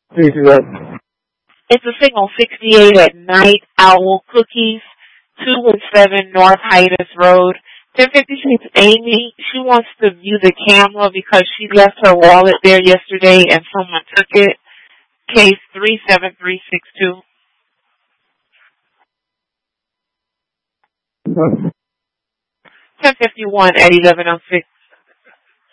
Please do that. It's a single 68 at Night Owl Cookies, 217 North Hydas Road. 1056 Amy, she wants to view the camera because she left her wallet there yesterday and someone took it. Case 37362. 1051 at 1106.